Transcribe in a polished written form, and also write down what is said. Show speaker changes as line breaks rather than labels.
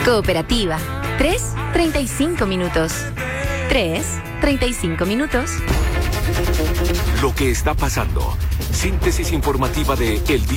Cooperativa. 3:35 minutos. 3:35 minutos.
Lo que está pasando. Síntesis informativa de El Día.